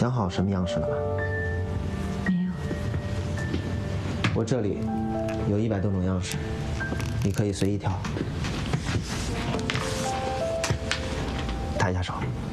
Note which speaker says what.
Speaker 1: 想好什么样式了吗？
Speaker 2: 没有。
Speaker 1: 我这里有100多种样式，你可以随意挑。抬一下手。